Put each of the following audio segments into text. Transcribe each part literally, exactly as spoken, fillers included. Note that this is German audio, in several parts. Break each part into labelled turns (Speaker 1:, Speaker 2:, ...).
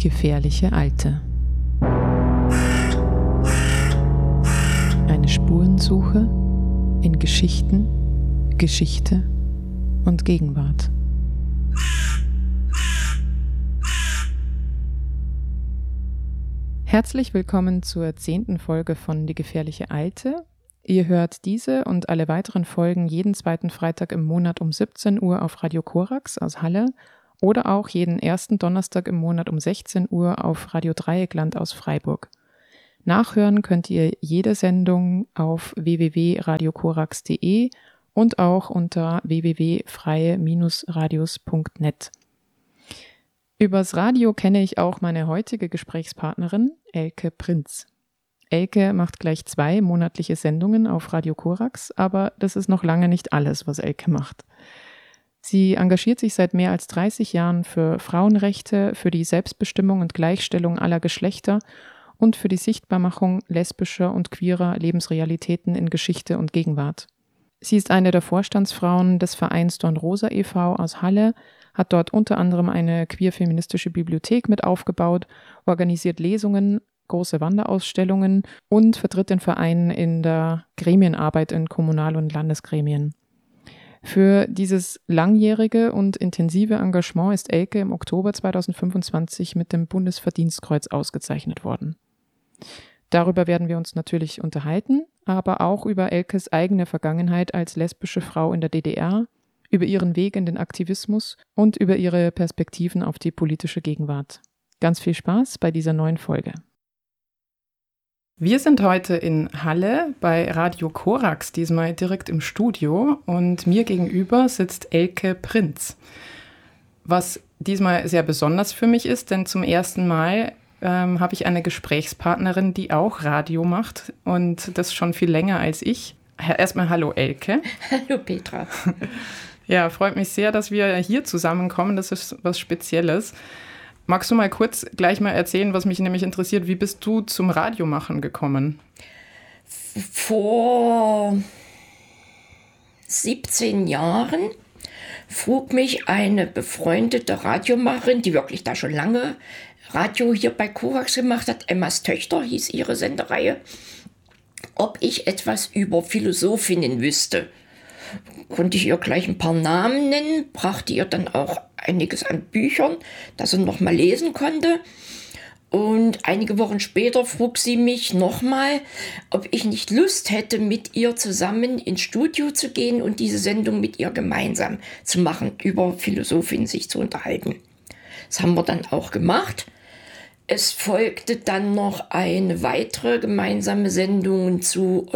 Speaker 1: gefährliche Alte. Eine Spurensuche in Geschichten, Geschichte und Gegenwart. Herzlich willkommen zur zehnten Folge von Die gefährliche Alte. Ihr hört diese und alle weiteren Folgen jeden zweiten Freitag im Monat um siebzehn Uhr auf Radio Korax aus Halle oder auch jeden ersten Donnerstag im Monat um sechzehn Uhr auf Radio Dreieckland aus Freiburg. Nachhören könnt ihr jede Sendung auf w w w punkt radio korax punkt d e und auch unter w w w punkt freie radios punkt net. Übers Radio kenne ich auch meine heutige Gesprächspartnerin Elke Prinz. Elke macht gleich zwei monatliche Sendungen auf Radio Korax, aber das ist noch lange nicht alles, was Elke macht. Sie engagiert sich seit mehr als dreißig Jahren für Frauenrechte, für die Selbstbestimmung und Gleichstellung aller Geschlechter und für die Sichtbarmachung lesbischer und queerer Lebensrealitäten in Geschichte und Gegenwart. Sie ist eine der Vorstandsfrauen des Vereins Dornrosa e V aus Halle, hat dort unter anderem eine queer-feministische Bibliothek mit aufgebaut, organisiert Lesungen, große Wanderausstellungen und vertritt den Verein in der Gremienarbeit in Kommunal- und Landesgremien. Für dieses langjährige und intensive Engagement ist Elke im Oktober zweitausendfünfundzwanzig mit dem Bundesverdienstkreuz ausgezeichnet worden. Darüber werden wir uns natürlich unterhalten, aber auch über Elkes eigene Vergangenheit als lesbische Frau in der D D R, über ihren Weg in den Aktivismus und über ihre Perspektiven auf die politische Gegenwart. Ganz viel Spaß bei dieser neuen Folge. Wir sind heute in Halle bei Radio Korax, diesmal direkt im Studio, und mir gegenüber sitzt Elke Prinz. Was diesmal sehr besonders für mich ist, denn zum ersten Mal ähm, habe ich eine Gesprächspartnerin, die auch Radio macht und das schon viel länger als ich. Erstmal hallo Elke.
Speaker 2: Hallo Petra.
Speaker 1: Ja, freut mich sehr, dass wir hier zusammenkommen. Das ist was Spezielles. Magst du mal kurz gleich mal erzählen, was mich nämlich interessiert, wie bist du zum Radiomachen gekommen?
Speaker 2: Vor siebzehn Jahren frug mich eine befreundete Radiomacherin, die wirklich da schon lange Radio hier bei Korax gemacht hat, Emmas Töchter hieß ihre Sendereihe, ob ich etwas über Philosophinnen wüsste. Konnte ich ihr gleich ein paar Namen nennen, brachte ihr dann auch einiges an Büchern, das sie noch mal lesen konnte. Und einige Wochen später frug sie mich nochmal, ob ich nicht Lust hätte, mit ihr zusammen ins Studio zu gehen und diese Sendung mit ihr gemeinsam zu machen, über Philosophinnen sich zu unterhalten. Das haben wir dann auch gemacht. Es folgte dann noch eine weitere gemeinsame Sendung zu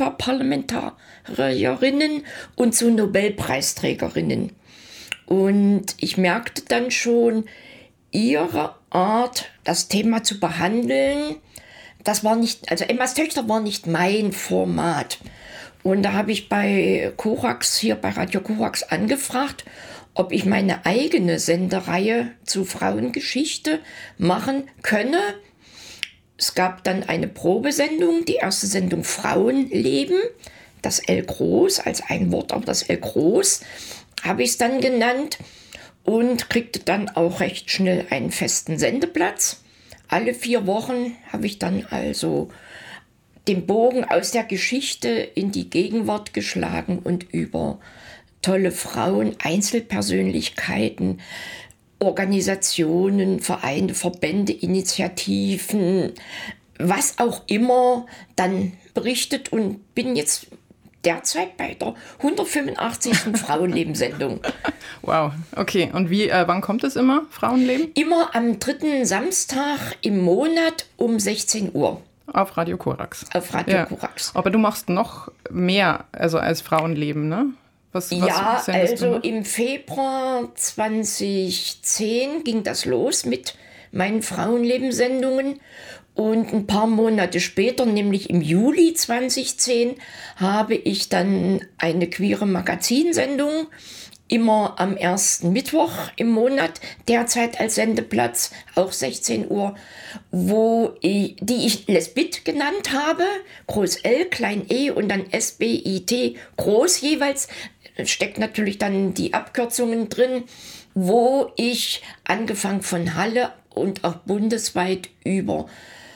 Speaker 2: Europaparlamentarierinnen und zu Nobelpreisträgerinnen. Und ich merkte dann schon, ihre Art, das Thema zu behandeln, das war nicht, also Emmas Töchter war nicht mein Format. Und da habe ich bei Korax, hier bei Radio Korax angefragt, ob ich meine eigene Sendereihe zu Frauengeschichte machen könne. Es gab dann eine Probesendung, die erste Sendung Frauenleben, das L groß, als ein Wort, aber das L groß, habe ich es dann genannt und kriegte dann auch recht schnell einen festen Sendeplatz. Alle vier Wochen habe ich dann also den Bogen aus der Geschichte in die Gegenwart geschlagen und über tolle Frauen, Einzelpersönlichkeiten, Organisationen, Vereine, Verbände, Initiativen, was auch immer, dann berichtet und bin jetzt derzeit bei der hundertfünfundachtzigsten Frauenleben-Sendung.
Speaker 1: Wow, okay. Und wie, äh, wann kommt es immer, Frauenleben?
Speaker 2: Immer am dritten Samstag im Monat um sechzehn Uhr.
Speaker 1: Auf Radio Korax.
Speaker 2: Auf Radio
Speaker 1: ja.
Speaker 2: Korax.
Speaker 1: Aber du machst noch mehr, also als Frauenleben, ne? Was, was
Speaker 2: ja, also im Februar zweitausendzehn ging das los mit meinen Frauenlebensendungen und ein paar Monate später, nämlich im Juli zweitausendzehn, habe ich dann eine queere Magazinsendung, immer am ersten Mittwoch im Monat, derzeit als Sendeplatz, auch sechzehn Uhr, wo ich, die ich Lesbit genannt habe, Groß L, Klein e und dann S B I T, groß jeweils, steckt natürlich dann die Abkürzungen drin, wo ich angefangen von Halle und auch bundesweit über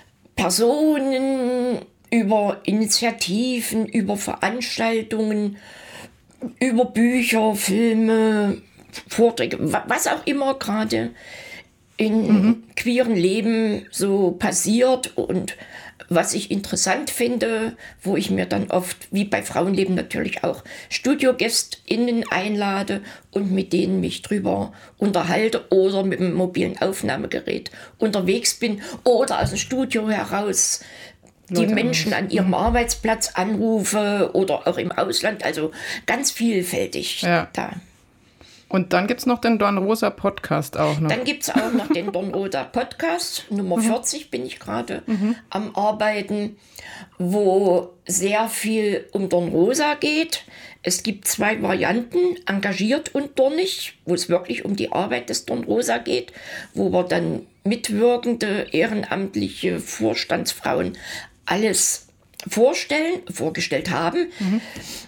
Speaker 2: Personen, über Initiativen, über Veranstaltungen, über Bücher, Filme, Vorträge, was auch immer gerade in mhm. queeren Leben so passiert und was ich interessant finde, wo ich mir dann oft, wie bei Frauenleben natürlich auch, StudiogästInnen einlade und mit denen mich drüber unterhalte oder mit einem mobilen Aufnahmegerät unterwegs bin oder aus dem Studio heraus die Leute Menschen an ihrem mhm. Arbeitsplatz anrufe oder auch im Ausland, also ganz vielfältig
Speaker 1: ja.
Speaker 2: da.
Speaker 1: Und dann gibt es noch den Dornrosa Podcast auch noch.
Speaker 2: Dann gibt es auch noch den Dornrosa Podcast, Nummer mhm. vierzig bin ich gerade mhm. am Arbeiten, wo sehr viel um Dornrosa geht. Es gibt zwei Varianten, engagiert und dornig, wo es wirklich um die Arbeit des Dornrosa geht, wo wir dann mitwirkende, ehrenamtliche Vorstandsfrauen alles vorstellen, vorgestellt haben. Mhm.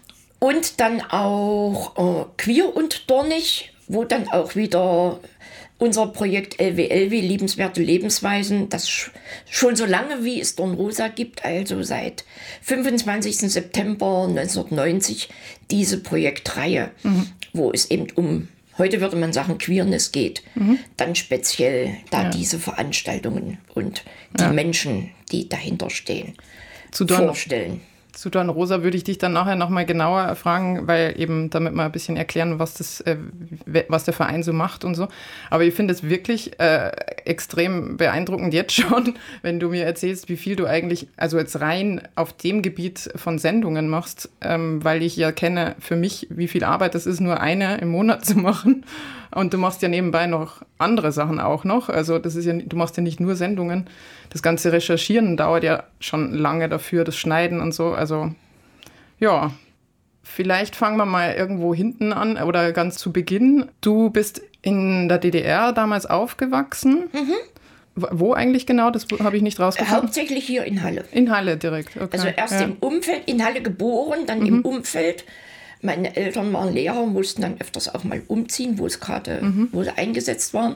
Speaker 2: Und dann auch äh, Queer und Dornig, wo dann auch wieder unser Projekt L W L W, Liebenswerte Lebensweisen, das sch- schon so lange wie es Dornrosa gibt, also seit fünfundzwanzigsten September neunzehnhundertneunzig, diese Projektreihe, mhm. wo es eben um, heute würde man sagen, Queerness geht, mhm. dann speziell da ja. diese Veranstaltungen und die ja. Menschen, die dahinter stehen,
Speaker 1: Zu Dorn-
Speaker 2: vorstellen.
Speaker 1: Zu Dornrosa würde ich dich dann nachher nochmal genauer fragen, weil eben damit mal ein bisschen erklären, was, das, äh, was der Verein so macht und so. Aber ich finde es wirklich äh, extrem beeindruckend jetzt schon, wenn du mir erzählst, wie viel du eigentlich, also jetzt rein auf dem Gebiet von Sendungen machst, ähm, weil ich ja kenne für mich, wie viel Arbeit das ist, nur eine im Monat zu machen. Und du machst ja nebenbei noch andere Sachen auch noch. Also das ist ja, du machst ja nicht nur Sendungen. Das ganze Recherchieren dauert ja schon lange dafür, das Schneiden und so. Also ja, vielleicht fangen wir mal irgendwo hinten an oder ganz zu Beginn. Du bist in der D D R damals aufgewachsen. Mhm. Wo eigentlich genau? Das habe ich nicht rausgefunden.
Speaker 2: Hauptsächlich hier in Halle.
Speaker 1: In Halle direkt, okay.
Speaker 2: Also erst ja. im Umfeld, in Halle geboren, dann mhm. im Umfeld. Meine Eltern waren Lehrer, mussten dann öfters auch mal umziehen, wo es gerade, mhm. wo sie eingesetzt waren.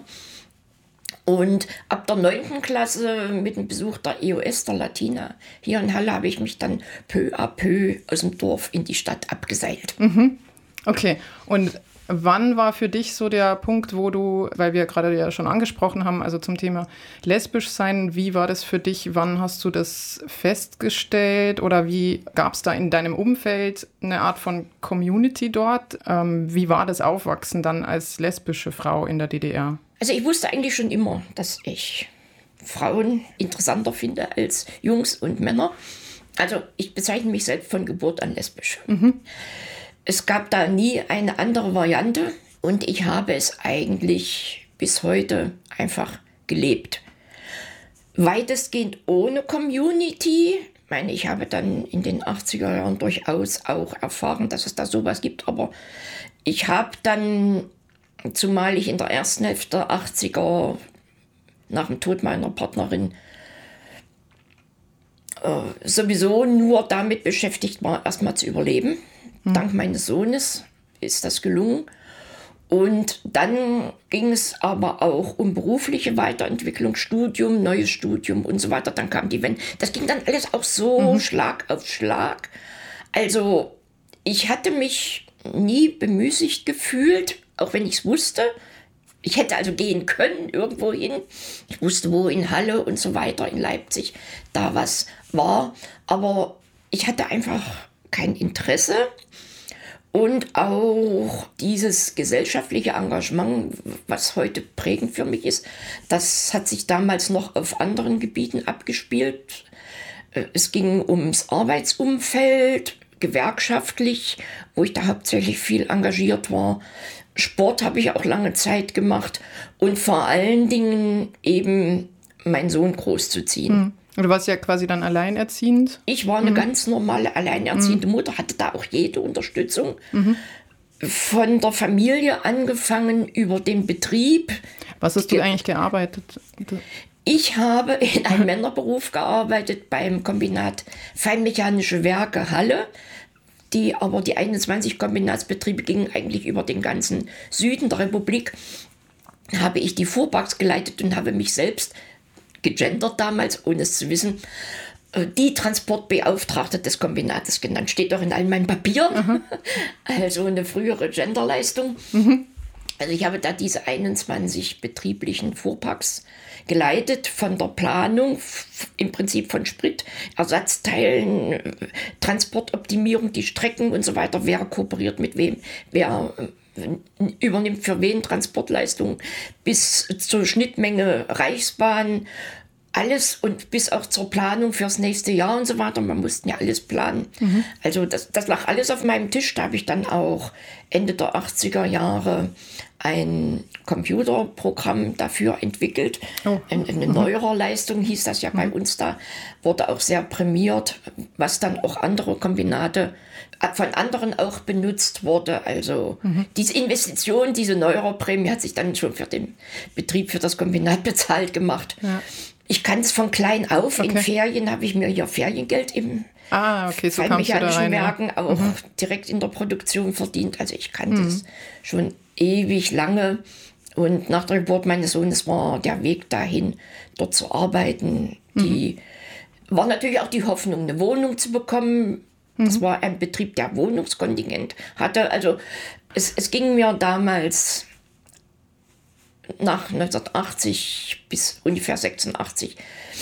Speaker 2: Und ab der neunten Klasse mit dem Besuch der E O S, der Latina, hier in Halle, habe ich mich dann peu à peu aus dem Dorf in die Stadt abgeseilt.
Speaker 1: Mhm. Okay, und wann war für dich so der Punkt, wo du, weil wir gerade ja schon angesprochen haben, also zum Thema lesbisch sein, wie war das für dich? Wann hast du das festgestellt oder wie gab es da in deinem Umfeld eine Art von Community dort? Ähm, wie war das Aufwachsen dann als lesbische Frau in der D D R?
Speaker 2: Also ich wusste eigentlich schon immer, dass ich Frauen interessanter finde als Jungs und Männer. Also ich bezeichne mich seit von Geburt an lesbisch. Mhm. Es gab da nie eine andere Variante und ich habe es eigentlich bis heute einfach gelebt. Weitestgehend ohne Community. Ich meine, ich habe dann in den achtziger Jahren durchaus auch erfahren, dass es da sowas gibt, aber ich habe dann, zumal ich in der ersten Hälfte der achtziger nach dem Tod meiner Partnerin äh, sowieso nur damit beschäftigt war, erstmal zu überleben. Dank meines Sohnes ist das gelungen. Und dann ging es aber auch um berufliche Weiterentwicklung, Studium, neues Studium und so weiter. Dann kam die Wende. Das ging dann alles auch so mhm. Schlag auf Schlag. Also ich hatte mich nie bemüßigt gefühlt, auch wenn ich es wusste. Ich hätte also gehen können irgendwo hin. Ich wusste, wo, in Halle und so weiter, in Leipzig, da was war. Aber ich hatte einfach kein Interesse. Und auch dieses gesellschaftliche Engagement, was heute prägend für mich ist, das hat sich damals noch auf anderen Gebieten abgespielt. Es ging ums Arbeitsumfeld, gewerkschaftlich, wo ich da hauptsächlich viel engagiert war. Sport habe ich auch lange Zeit gemacht und vor allen Dingen eben meinen Sohn großzuziehen.
Speaker 1: Mhm. Du warst ja quasi dann alleinerziehend.
Speaker 2: Ich war eine mhm. ganz normale, alleinerziehende mhm. Mutter, hatte da auch jede Unterstützung. Mhm. Von der Familie angefangen, über den Betrieb.
Speaker 1: Was hast du eigentlich gearbeitet?
Speaker 2: Ich habe in einem Männerberuf gearbeitet beim Kombinat Feinmechanische Werke Halle. Die, aber die einundzwanzig Kombinatsbetriebe gingen eigentlich über den ganzen Süden der Republik. habe ich die Fuhrparks geleitet und habe mich selbst gegendert damals, ohne es zu wissen, die Transportbeauftragte des Kombinates genannt. Steht doch in all meinen Papieren. Mhm. Also eine frühere Genderleistung. Mhm. Also ich habe da diese einundzwanzig betrieblichen Fuhrparks geleitet, von der Planung, im Prinzip von Sprit, Ersatzteilen, Transportoptimierung, die Strecken und so weiter. Wer kooperiert mit wem, wer übernimmt für wen Transportleistungen, bis zur Schnittmenge Reichsbahn, alles und bis auch zur Planung fürs nächste Jahr und so weiter. Man musste ja alles planen. Mhm. Also das, das lag alles auf meinem Tisch. Da habe ich dann auch Ende der achtziger Jahre ein Computerprogramm dafür entwickelt. Oh. Eine, eine mhm. Neuraleistung hieß das ja mhm. bei uns. Da wurde auch sehr prämiert, was dann auch andere Kombinate von anderen auch benutzt wurde. Also mhm. diese Investition, diese Neuraprämie hat sich dann schon für den Betrieb, für das Kombinat bezahlt gemacht. Ja. Ich kann es von klein auf. Okay. In Ferien habe ich mir hier Feriengeld im
Speaker 1: ah, okay, so
Speaker 2: Feinmechanischen
Speaker 1: rein,
Speaker 2: Werken
Speaker 1: ja.
Speaker 2: auch
Speaker 1: mhm.
Speaker 2: direkt in der Produktion verdient. Also ich kannte mhm. es schon ewig lange. Und nach der Geburt meines Sohnes war der Weg dahin, dort zu arbeiten. Die mhm. war natürlich auch die Hoffnung, eine Wohnung zu bekommen. Mhm. Das war ein Betrieb, der Wohnungskontingent hatte. Also es, es ging mir damals nach neunzehnhundertachtzig bis ungefähr sechsundachtzig,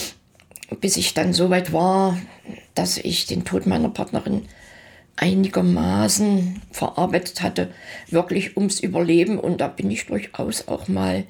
Speaker 2: bis ich dann so weit war, dass ich den Tod meiner Partnerin einigermaßen verarbeitet hatte, wirklich ums Überleben. Und da bin ich durchaus auch mal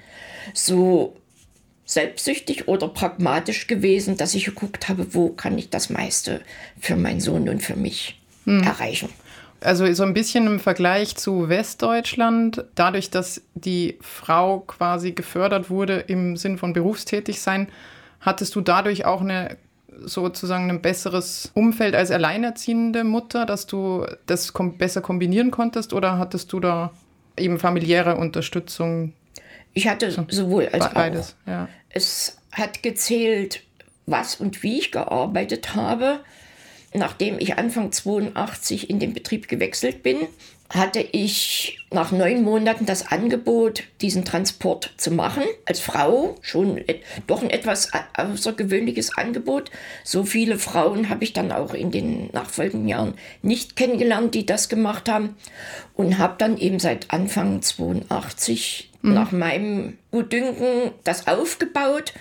Speaker 2: so selbstsüchtig oder pragmatisch gewesen, dass ich geguckt habe, wo kann ich das meiste für meinen Sohn und für mich hm. erreichen.
Speaker 1: Also so ein bisschen im Vergleich zu Westdeutschland, dadurch, dass die Frau quasi gefördert wurde im Sinn von Berufstätigsein, hattest du dadurch auch eine sozusagen ein besseres Umfeld als alleinerziehende Mutter, dass du das kom- besser kombinieren konntest, oder hattest du da eben familiäre Unterstützung?
Speaker 2: Ich hatte so, sowohl als
Speaker 1: beides,
Speaker 2: auch.
Speaker 1: Ja.
Speaker 2: Es hat gezählt, was und wie ich gearbeitet habe. Nachdem ich Anfang zweiundachtzig in den Betrieb gewechselt bin, hatte ich nach neun Monaten das Angebot, diesen Transport zu machen. Als Frau schon doch ein etwas außergewöhnliches Angebot. So viele Frauen habe ich dann auch in den nachfolgenden Jahren nicht kennengelernt, die das gemacht haben. Und habe dann eben seit Anfang zweiundachtzig mhm. nach meinem Gutdünken das aufgebaut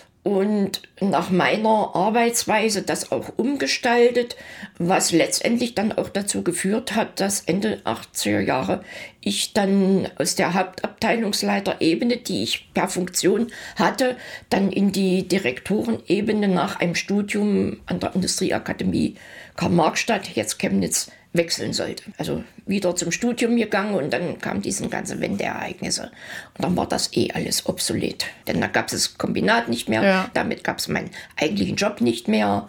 Speaker 2: und nach meiner Arbeitsweise das auch umgestaltet, was letztendlich dann auch dazu geführt hat, dass Ende achtziger Jahre ich dann aus der Hauptabteilungsleiterebene, die ich per Funktion hatte, dann in die Direktorenebene nach einem Studium an der Industrieakademie Karl-Marx-Stadt, jetzt Chemnitz, wechseln sollte. Also wieder zum Studium gegangen und dann kamen diese ganzen Wendeereignisse. Und dann war das eh alles obsolet. Denn da gab es das Kombinat nicht mehr, ja. Damit gab es meinen eigentlichen Job nicht mehr.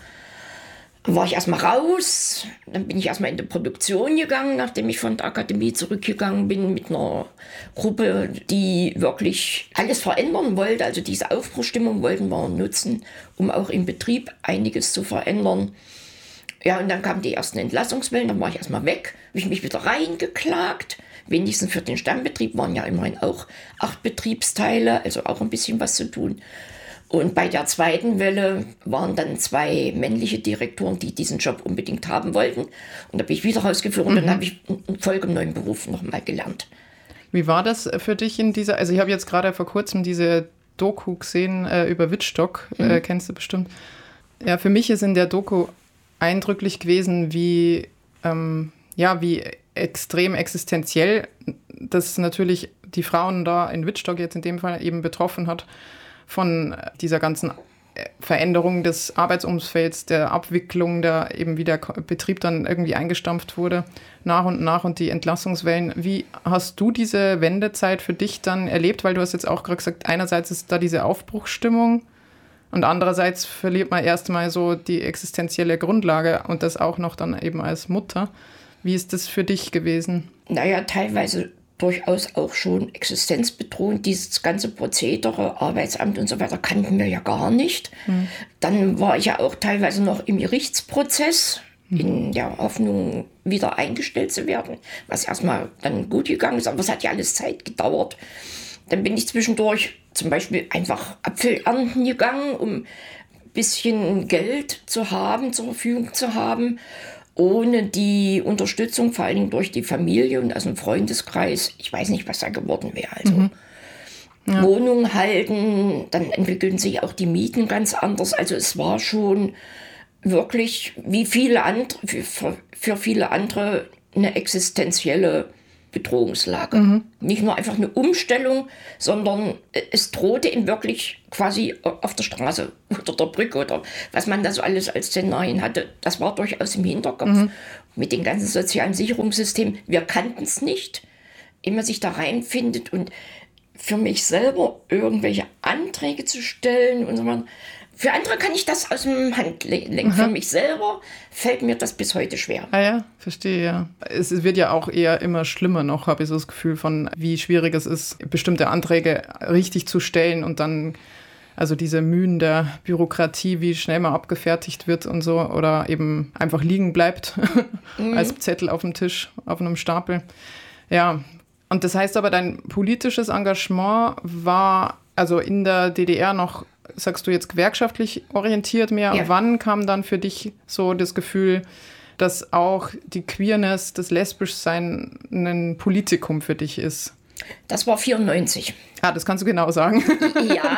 Speaker 2: Dann war ich erstmal raus, dann bin ich erstmal in die Produktion gegangen, nachdem ich von der Akademie zurückgegangen bin mit einer Gruppe, die wirklich alles verändern wollte. Also diese Aufbruchstimmung wollten wir nutzen, um auch im Betrieb einiges zu verändern. Ja, und dann kamen die ersten Entlassungswellen, dann war ich erstmal weg, habe ich mich wieder reingeklagt. Wenigstens für den Stammbetrieb waren ja immerhin auch acht Betriebsteile, also auch ein bisschen was zu tun. Und bei der zweiten Welle waren dann zwei männliche Direktoren, die diesen Job unbedingt haben wollten. Und da bin ich wieder rausgeführt und mhm. dann habe ich einen folgenden neuen Beruf nochmal gelernt.
Speaker 1: Wie war das für dich in dieser, also ich habe jetzt gerade vor kurzem diese Doku gesehen äh, über Wittstock, mhm. äh, kennst du bestimmt. Ja, für mich ist in der Doku eindrücklich gewesen, wie, ähm, ja, wie extrem existenziell das natürlich die Frauen da in Wittstock jetzt in dem Fall eben betroffen hat von dieser ganzen Veränderung des Arbeitsumfelds, der Abwicklung, der eben wie der Betrieb dann irgendwie eingestampft wurde, nach und nach und die Entlassungswellen. Wie hast du diese Wendezeit für dich dann erlebt? Weil du hast jetzt auch gerade gesagt, einerseits ist da diese Aufbruchsstimmung, und andererseits verliert man erstmal so die existenzielle Grundlage und das auch noch dann eben als Mutter. Wie ist das für dich gewesen?
Speaker 2: Naja, teilweise durchaus auch schon existenzbedrohend. Dieses ganze Prozedere, Arbeitsamt und so weiter kannten wir ja gar nicht. Hm. Dann war ich ja auch teilweise noch im Gerichtsprozess, hm. in der Hoffnung, wieder eingestellt zu werden, was erstmal dann gut gegangen ist, aber es hat ja alles Zeit gedauert. Dann bin ich zwischendurch zum Beispiel einfach Apfel ernten gegangen, um ein bisschen Geld zu haben, zur Verfügung zu haben, ohne die Unterstützung, vor allen Dingen durch die Familie und aus dem Freundeskreis. Ich weiß nicht, was da geworden wäre. Also
Speaker 1: Mhm. Ja.
Speaker 2: Wohnung halten, dann entwickeln sich auch die Mieten ganz anders. Also es war schon wirklich, wie viele andere, für, für viele andere, eine existenzielle Bedrohungslage. Mhm. Nicht nur einfach eine Umstellung, sondern es drohte ihn wirklich quasi auf der Straße oder der Brücke oder was man da so alles als Szenarien hatte. Das war durchaus im Hinterkopf. Mhm. Mit den ganzen sozialen Sicherungssystemen. Wir kannten es nicht, ehe man sich da reinfindet. Und für mich selber irgendwelche Anträge zu stellen und so weiter. Für andere kann ich das aus dem Hand lenken. Mhm. Für mich selber fällt mir das bis heute schwer.
Speaker 1: Ah ja, verstehe, ja. Es wird ja auch eher immer schlimmer noch, habe ich so das Gefühl von, wie schwierig es ist, bestimmte Anträge richtig zu stellen und dann, also diese Mühen der Bürokratie, wie schnell man abgefertigt wird und so oder eben einfach liegen bleibt mhm. als Zettel auf dem Tisch, auf einem Stapel. Ja, und das heißt aber, dein politisches Engagement war also in der D D R noch, sagst du jetzt, gewerkschaftlich orientiert mehr. Ja. Wann kam dann für dich so das Gefühl, dass auch die Queerness, das Lesbischsein ein Politikum für dich ist?
Speaker 2: Das war vierundneunzig.
Speaker 1: Ah, das kannst du genau sagen.
Speaker 2: Ja,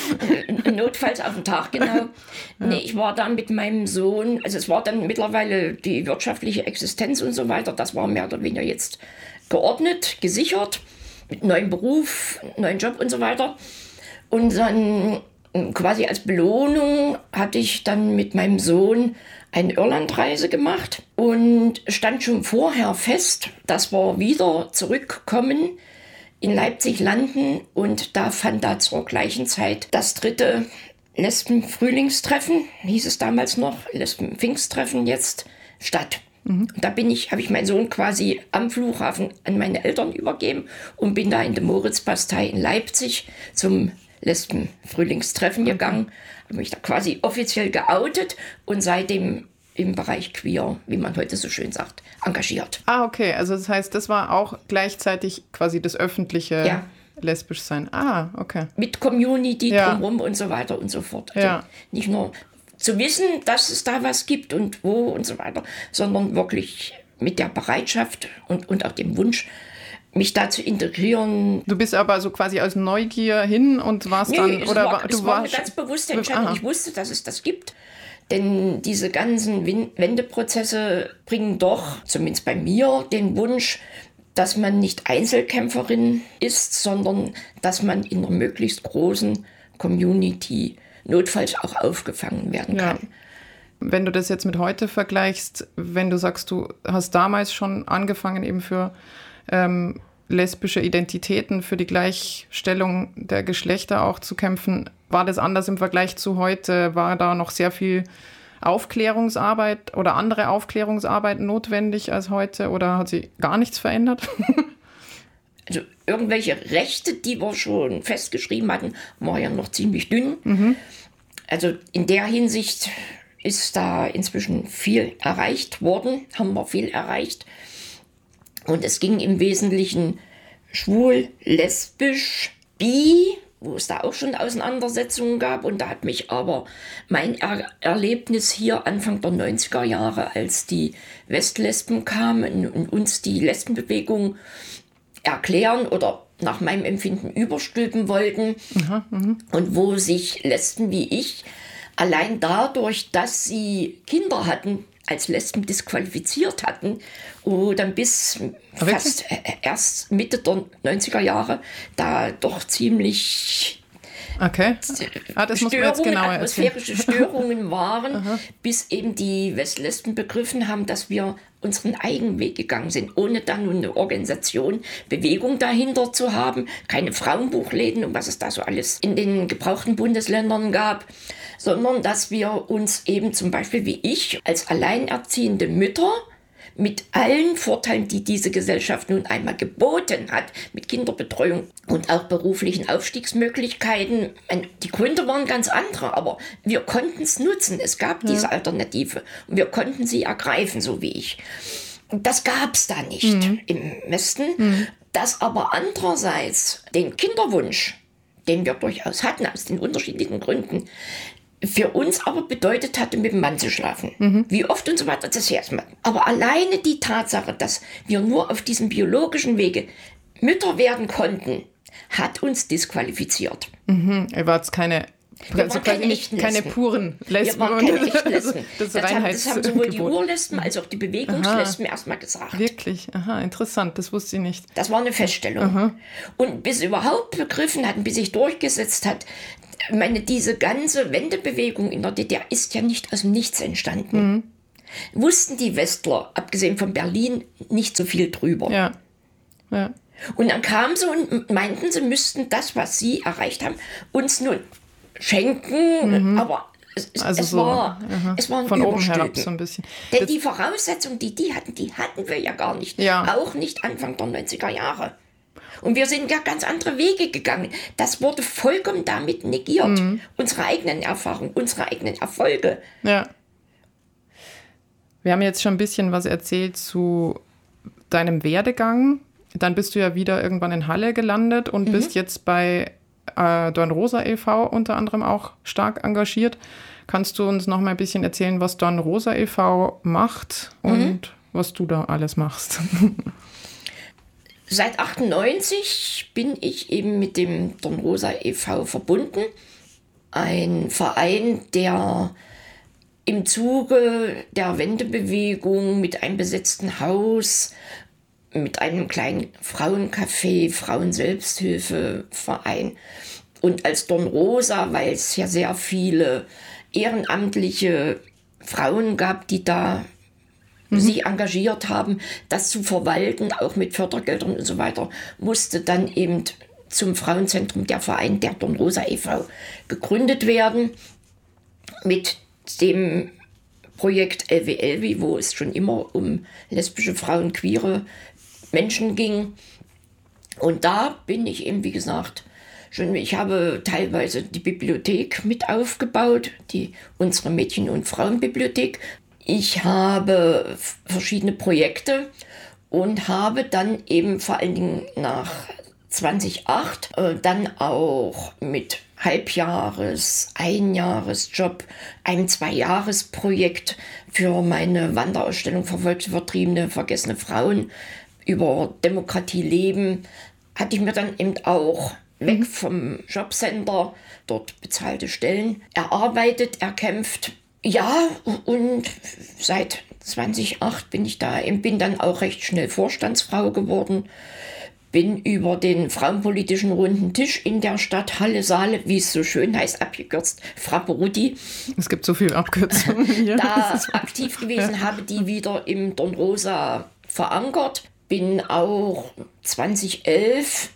Speaker 2: notfalls auf den Tag genau. Ja. Nee, ich war dann mit meinem Sohn, also es war dann mittlerweile die wirtschaftliche Existenz und so weiter, das war mehr oder weniger jetzt geordnet, gesichert, mit neuem Beruf, neuen Job und so weiter. Und dann quasi als Belohnung hatte ich dann mit meinem Sohn eine Irlandreise gemacht und stand schon vorher fest, dass wir wieder zurückkommen, in Leipzig landen und da fand da zur gleichen Zeit das dritte Lesben-Frühlingstreffen, hieß es damals noch, Lesben-Pfingsttreffen jetzt, statt. Mhm. Da bin ich, habe ich meinen Sohn quasi am Flughafen an meine Eltern übergeben und bin da in der Moritzbastei in Leipzig zum Lesben-Frühlingstreffen okay. gegangen, habe mich da quasi offiziell geoutet und seitdem im Bereich queer, wie man heute so schön sagt, engagiert.
Speaker 1: Ah, okay. Also das heißt, das war auch gleichzeitig quasi das öffentliche ja. Lesbischsein. Ah, okay.
Speaker 2: Mit Community ja. drumherum und so weiter und so fort. Also
Speaker 1: ja.
Speaker 2: nicht nur zu wissen, dass es da was gibt und wo und so weiter, sondern wirklich mit der Bereitschaft und, und auch dem Wunsch, mich da zu integrieren.
Speaker 1: Du bist aber so quasi aus Neugier hin und warst
Speaker 2: nee,
Speaker 1: dann...
Speaker 2: Es
Speaker 1: oder
Speaker 2: war,
Speaker 1: war, du
Speaker 2: es war
Speaker 1: warst,
Speaker 2: eine ganz bewusste Entscheidung. Aha. Ich wusste, dass es das gibt. Denn diese ganzen Wendeprozesse bringen doch, zumindest bei mir, den Wunsch, dass man nicht Einzelkämpferin ist, sondern dass man in einer möglichst großen Community notfalls auch aufgefangen werden kann. Ja.
Speaker 1: Wenn du das jetzt mit heute vergleichst, wenn du sagst, du hast damals schon angefangen eben für ähm, lesbische Identitäten, für die Gleichstellung der Geschlechter auch zu kämpfen, war das anders im Vergleich zu heute? War da noch sehr viel Aufklärungsarbeit oder andere Aufklärungsarbeit notwendig als heute oder hat sich gar nichts verändert?
Speaker 2: Also irgendwelche Rechte, die wir schon festgeschrieben hatten, waren ja noch ziemlich dünn. Mhm. Also in der Hinsicht ist da inzwischen viel erreicht worden, haben wir viel erreicht. Und es ging im Wesentlichen schwul, lesbisch, bi, wo es da auch schon Auseinandersetzungen gab. Und da hat mich aber mein er- Erlebnis hier Anfang der neunziger Jahre, als die Westlesben kamen und uns die Lesbenbewegung erklären oder nach meinem Empfinden überstülpen wollten. Aha, und wo sich Lesben wie ich allein dadurch, dass sie Kinder hatten, als Lesben disqualifiziert hatten und dann bis okay. fast äh, erst Mitte der neunziger Jahre da doch ziemlich
Speaker 1: okay. ah, das
Speaker 2: Störungen,
Speaker 1: muss man jetzt genauer
Speaker 2: atmosphärische Störungen waren, bis eben die Westlesben begriffen haben, dass wir unseren eigenen Weg gegangen sind, ohne dann nun eine Organisation, Bewegung dahinter zu haben, keine Frauenbuchläden und was es da so alles in den gebrauchten Bundesländern gab, sondern dass wir uns eben zum Beispiel wie ich als alleinerziehende Mütter mit allen Vorteilen, die diese Gesellschaft nun einmal geboten hat, mit Kinderbetreuung und auch beruflichen Aufstiegsmöglichkeiten. Die Gründe waren ganz andere, aber wir konnten es nutzen. Es gab ja. diese Alternative und wir konnten sie ergreifen, so wie ich. Das gab es da nicht mhm. im Westen. Mhm. Dass aber andererseits den Kinderwunsch, den wir durchaus hatten, aus den unterschiedlichen Gründen, für uns aber bedeutet hatte, mit dem Mann zu schlafen. Mhm. Wie oft und so weiter, das erstmal. Aber alleine die Tatsache, dass wir nur auf diesem biologischen Wege Mütter werden konnten, hat uns disqualifiziert.
Speaker 1: Mhm. Ihr wart keine,
Speaker 2: wir also keine,
Speaker 1: nicht, keine puren Lesben.
Speaker 2: Wir waren keine echten Lesben.
Speaker 1: Das,
Speaker 2: das, haben, das haben sowohl die Urlesben als auch die Bewegungslesben erstmal gesagt.
Speaker 1: Wirklich? Aha, interessant, das wusste ich nicht.
Speaker 2: Das war eine Feststellung. Aha. Und bis überhaupt begriffen hatten, bis sich durchgesetzt hat, ich meine, diese ganze Wendebewegung in der D D R ist ja nicht aus dem Nichts entstanden. Mhm. Wussten die Westler, abgesehen von Berlin, nicht so viel drüber.
Speaker 1: Ja. Ja.
Speaker 2: Und dann kamen sie und meinten, sie müssten das, was sie erreicht haben, uns nun schenken. Mhm. Aber es,
Speaker 1: also
Speaker 2: es,
Speaker 1: so,
Speaker 2: war, es war ein
Speaker 1: von oben herab so ein bisschen.
Speaker 2: Denn
Speaker 1: das,
Speaker 2: die Voraussetzungen, die die hatten, die hatten wir ja gar nicht.
Speaker 1: Ja.
Speaker 2: Auch nicht Anfang der neunziger Jahre. Und wir sind ja ganz andere Wege gegangen. Das wurde vollkommen damit negiert. Mhm. Unsere eigenen Erfahrungen, unsere eigenen Erfolge.
Speaker 1: Ja. Wir haben jetzt schon ein bisschen was erzählt zu deinem Werdegang. Dann bist du ja wieder irgendwann in Halle gelandet und mhm. bist jetzt bei äh, Dornrosa e V unter anderem auch stark engagiert. Kannst du uns noch mal ein bisschen erzählen, was Dornrosa e V macht und mhm. was du da alles machst?
Speaker 2: Seit achtundneunzig bin ich eben mit dem Dornrosa e V verbunden. Ein Verein, der im Zuge der Wendebewegung mit einem besetzten Haus, mit einem kleinen Frauencafé, Frauenselbsthilfeverein und als Dornrosa, weil es ja sehr viele ehrenamtliche Frauen gab, die da sich engagiert haben, das zu verwalten, auch mit Fördergeldern und so weiter, musste dann eben zum Frauenzentrum der Verein der Dornrosa e V gegründet werden. Mit dem Projekt Elvi Elvi, wo es schon immer um lesbische Frauen, queere Menschen ging. Und da bin ich eben, wie gesagt, schon, ich habe teilweise die Bibliothek mit aufgebaut, die, unsere Mädchen- und Frauenbibliothek. Ich habe verschiedene Projekte und habe dann eben vor allen Dingen nach zweitausendacht äh, dann auch mit Halbjahres-, Einjahresjob, ein Zwei-Jahres-Projekt für meine Wanderausstellung Verfolgte, Vertriebene, vergessene Frauen über Demokratie leben, hatte ich mir dann eben auch weg vom Jobcenter, dort bezahlte Stellen, erarbeitet, erkämpft. Ja, und seit zweitausendacht bin ich da, bin dann auch recht schnell Vorstandsfrau geworden, bin über den frauenpolitischen runden Tisch in der Stadt Halle-Saale, wie es so schön heißt, abgekürzt, Frapperuti.
Speaker 1: Es gibt so viele Abkürzungen hier.
Speaker 2: Da aktiv gewesen, ja. Habe die wieder im Dornrosa verankert, bin auch zweitausendelf,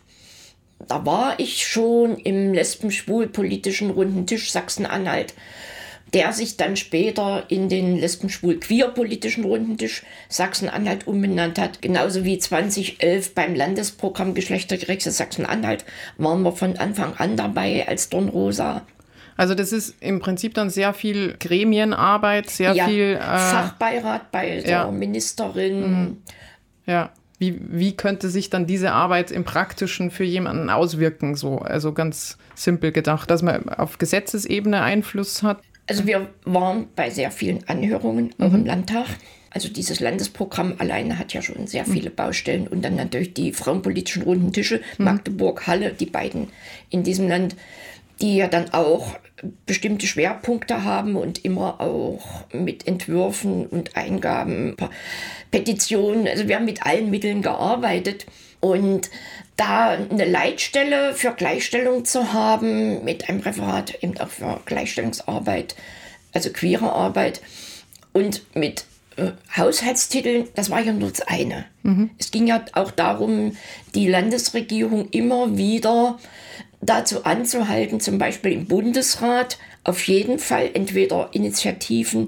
Speaker 2: da war ich schon im lesben-schwul-politischen runden Tisch Sachsen-Anhalt, der sich dann später in den lesben-schwul-queer-politischen Rundentisch Sachsen-Anhalt umbenannt hat. Genauso wie zweitausendelf beim Landesprogramm Geschlechtergerechtes Sachsen-Anhalt waren wir von Anfang an dabei als Dornrosa.
Speaker 1: Also das ist im Prinzip dann sehr viel Gremienarbeit, sehr
Speaker 2: ja,
Speaker 1: viel... Äh,
Speaker 2: Fachbeirat bei der ja. Ministerin.
Speaker 1: Mhm. Ja, wie, wie könnte sich dann diese Arbeit im Praktischen für jemanden auswirken? So? Also ganz simpel gedacht, dass man auf Gesetzesebene Einfluss hat.
Speaker 2: Also wir waren bei sehr vielen Anhörungen, auch mhm. im Landtag. Also dieses Landesprogramm alleine hat ja schon sehr viele Baustellen. Und dann natürlich die frauenpolitischen runden Tische, mhm. Magdeburg, Halle, die beiden in diesem Land, die ja dann auch bestimmte Schwerpunkte haben und immer auch mit Entwürfen und Eingaben, Petitionen. Also wir haben mit allen Mitteln gearbeitet. Und da eine Leitstelle für Gleichstellung zu haben, mit einem Referat eben auch für Gleichstellungsarbeit, also queere Arbeit und mit äh, Haushaltstiteln, das war ja nur das eine. Mhm. Es ging ja auch darum, die Landesregierung immer wieder dazu anzuhalten, zum Beispiel im Bundesrat auf jeden Fall entweder Initiativen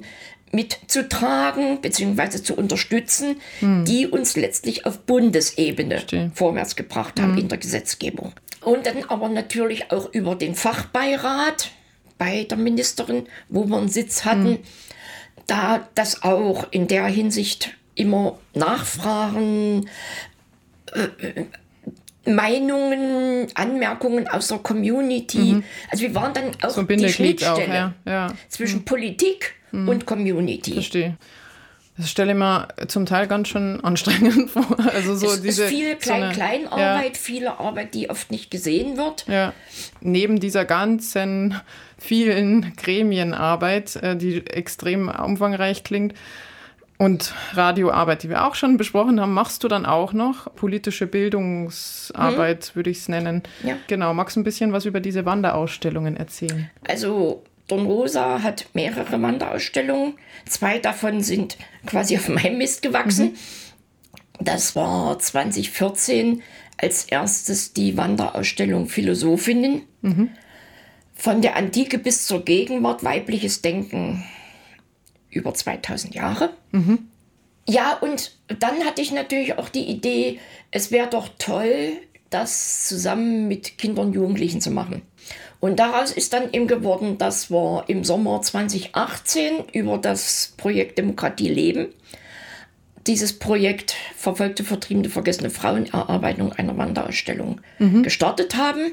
Speaker 2: mitzutragen bzw. zu unterstützen, hm. die uns letztlich auf Bundesebene Verstehen. vorwärts gebracht haben hm. in der Gesetzgebung. Und dann aber natürlich auch über den Fachbeirat bei der Ministerin, wo wir einen Sitz hatten, hm. da das auch in der Hinsicht immer nachfragen, äh, Meinungen, Anmerkungen aus der Community. Mhm. Also wir waren dann auch
Speaker 1: so
Speaker 2: die Schnittstelle
Speaker 1: auch, ja. Ja.
Speaker 2: zwischen
Speaker 1: mhm.
Speaker 2: Politik mhm. und Community.
Speaker 1: Verstehe. Das stelle ich mir zum Teil ganz schön anstrengend vor. Also so
Speaker 2: es
Speaker 1: diese,
Speaker 2: ist viel Klein-Klein-Arbeit,
Speaker 1: ja.
Speaker 2: viele Arbeit, die oft nicht gesehen wird.
Speaker 1: Ja. Neben dieser ganzen vielen Gremienarbeit, die extrem umfangreich klingt, und Radioarbeit, die wir auch schon besprochen haben, machst du dann auch noch politische Bildungsarbeit, mhm. würde ich es nennen. Ja. Genau, magst du ein bisschen was über diese Wanderausstellungen erzählen?
Speaker 2: Also Dornrosa hat mehrere Wanderausstellungen. Zwei davon sind quasi auf meinem Mist gewachsen. Mhm. Das war zwanzig vierzehn als erstes die Wanderausstellung Philosophinnen. Mhm. Von der Antike bis zur Gegenwart, weibliches Denken über zweitausend Jahre. Mhm. Ja, und dann hatte ich natürlich auch die Idee, es wäre doch toll, das zusammen mit Kindern und Jugendlichen zu machen. Und daraus ist dann eben geworden, dass wir im Sommer zwanzig achtzehn über das Projekt Demokratie leben, dieses Projekt Verfolgte, Vertriebene, Vergessene Frauen, Erarbeitung einer Wanderausstellung mhm. gestartet haben.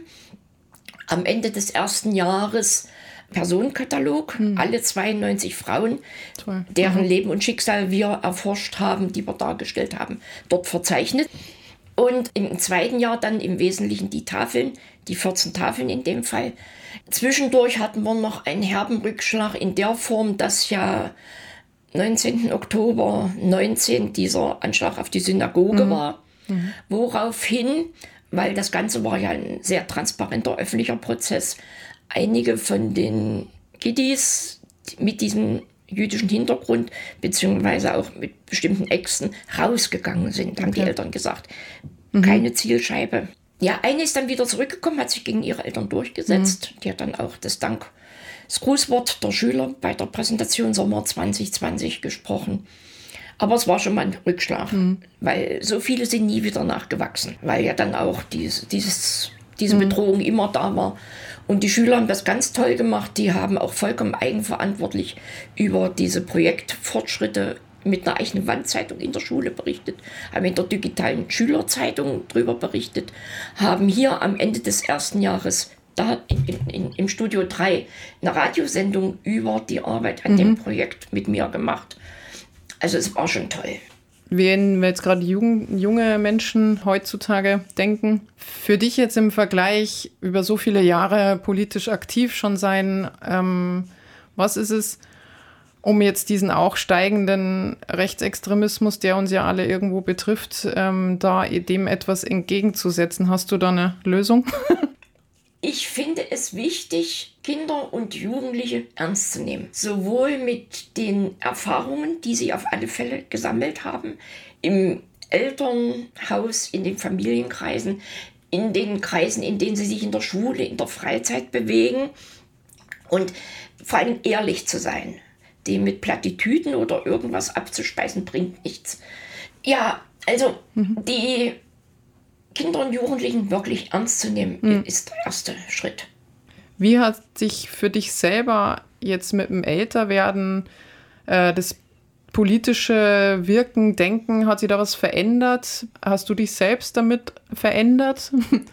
Speaker 2: Am Ende des ersten Jahres Personenkatalog, mhm. alle zweiundneunzig Frauen, Toll. deren mhm. Leben und Schicksal wir erforscht haben, die wir dargestellt haben, dort verzeichnet. Und im zweiten Jahr dann im Wesentlichen die Tafeln, die vierzehn Tafeln in dem Fall. Zwischendurch hatten wir noch einen herben Rückschlag in der Form, dass ja neunzehnten Oktober neunzehn dieser Anschlag auf die Synagoge mhm. war, mhm. woraufhin, weil das Ganze war ja ein sehr transparenter öffentlicher Prozess, einige von den Kiddies mit diesem jüdischen Hintergrund, beziehungsweise auch mit bestimmten Äxten, rausgegangen sind, haben okay. die Eltern gesagt. Mhm. Keine Zielscheibe. Ja, eine ist dann wieder zurückgekommen, hat sich gegen ihre Eltern durchgesetzt. Mhm. Die hat dann auch das Dank, das Grußwort der Schüler bei der Präsentation Sommer zwanzig zwanzig gesprochen. Aber es war schon mal ein Rückschlag, mhm. weil so viele sind nie wieder nachgewachsen, weil ja dann auch dieses, dieses, diese mhm. Bedrohung immer da war. Und die Schüler haben das ganz toll gemacht. Die haben auch vollkommen eigenverantwortlich über diese Projektfortschritte mit einer eigenen Wandzeitung in der Schule berichtet, haben in der digitalen Schülerzeitung darüber berichtet, haben hier am Ende des ersten Jahres da in, in, im Studio drei eine Radiosendung über die Arbeit an mhm. dem Projekt mit mir gemacht. Also es war schon toll.
Speaker 1: Wenn wir jetzt gerade Jugend, junge Menschen heutzutage denken, für dich jetzt im Vergleich über so viele Jahre politisch aktiv schon sein, ähm, was ist es, um jetzt diesen auch steigenden Rechtsextremismus, der uns ja alle irgendwo betrifft, ähm, da dem etwas entgegenzusetzen? Hast du da eine Lösung?
Speaker 2: Ich finde es wichtig, Kinder und Jugendliche ernst zu nehmen. Sowohl mit den Erfahrungen, die sie auf alle Fälle gesammelt haben, im Elternhaus, in den Familienkreisen, in den Kreisen, in denen sie sich in der Schule, in der Freizeit bewegen. Und vor allem ehrlich zu sein. Dem mit Plattitüden oder irgendwas abzuspeisen, bringt nichts. Ja, also mhm. die Kinder und Jugendlichen wirklich ernst zu nehmen, mhm. ist der erste Schritt.
Speaker 1: Wie hat sich für dich selber jetzt mit dem Älterwerden äh, das politische Wirken, Denken, hat sich da was verändert? Hast du dich selbst damit verändert?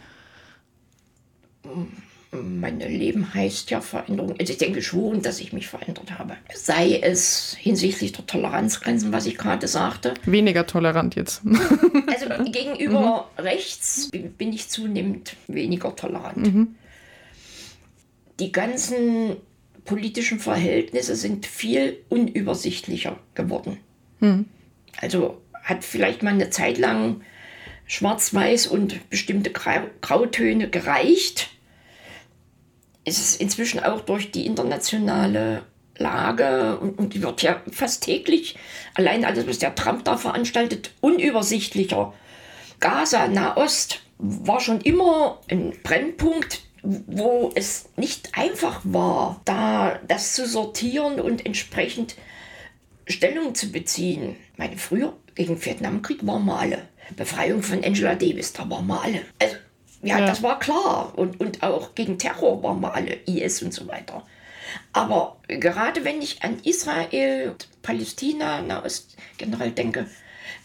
Speaker 2: Mein Leben heißt ja Veränderung. Also ich denke schon, dass ich mich verändert habe. Sei es hinsichtlich der Toleranzgrenzen, was ich gerade sagte.
Speaker 1: Weniger tolerant jetzt.
Speaker 2: Also gegenüber mhm. rechts bin ich zunehmend weniger tolerant. Mhm. Die ganzen politischen Verhältnisse sind viel unübersichtlicher geworden. Mhm. Also hat vielleicht mal eine Zeit lang Schwarz-Weiß und bestimmte Grau- Grautöne gereicht. Es ist inzwischen auch durch die internationale Lage, und, und die wird ja fast täglich, allein alles, was der Trump da veranstaltet, unübersichtlicher. Gaza, Nahost war schon immer ein Brennpunkt, wo es nicht einfach war, da das zu sortieren und entsprechend Stellung zu beziehen. Ich meine, früher gegen den Vietnamkrieg waren wir alle. Befreiung von Angela Davis, da waren wir alle. Also, Ja, ja, das war klar. Und, und auch gegen Terror waren wir alle, I S und so weiter. Aber gerade wenn ich an Israel, Palästina, Nahost generell denke,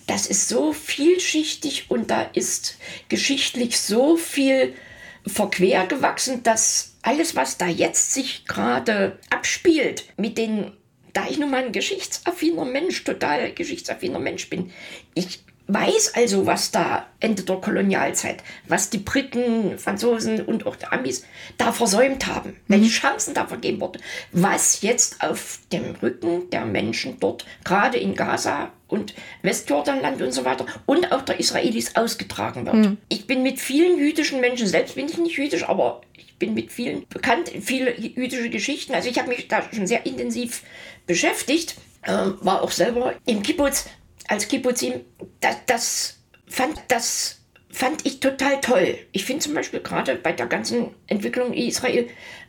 Speaker 2: das ist so vielschichtig und da ist geschichtlich so viel verquer gewachsen, dass alles, was da jetzt sich gerade abspielt, mit den, da ich nun mal ein geschichtsaffiner Mensch, total geschichtsaffiner Mensch bin, ich weiß also, was da Ende der Kolonialzeit, was die Briten, Franzosen und auch die Amis da versäumt haben, mhm. welche Chancen da vergeben wurden, was jetzt auf dem Rücken der Menschen dort, gerade in Gaza und Westjordanland und so weiter und auch der Israelis ausgetragen wird. Mhm. Ich bin mit vielen jüdischen Menschen, selbst bin ich nicht jüdisch, aber ich bin mit vielen bekannt, viele jüdische Geschichten, also ich habe mich da schon sehr intensiv beschäftigt, äh, war auch selber im Kibbutz, als Kibbuzim, das, das, fand, das fand ich total toll. Ich finde zum Beispiel gerade bei der ganzen Entwicklung in Israel